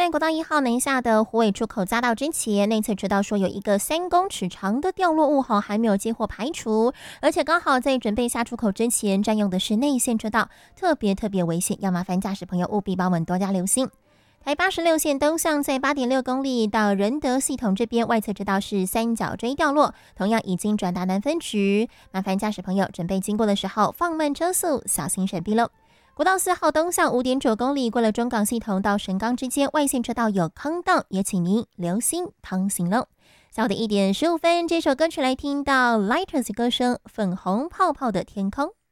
仁国道1号南下的虎尾出口匝道之前，内侧知道说有一个3公尺长的掉落物还没有接获排除，而且刚好在准备下出口之前占用的是内线车道，特别危险，要麻烦驾驶朋友务必帮我们多加留心。台86线东向在 8.6 公里到仁德系统这边外侧知道是三角锥掉落，同样已经转达南分局，麻烦驾驶朋友准备经过的时候放慢车速，小心闪避喽。国道4号东向 5.9 公里过了中港系统到神冈之间外线车道有坑洞，也请您留心通行喽。下午的1点15分，这首歌曲来听到 Lighters 歌声《粉红泡泡的天空》。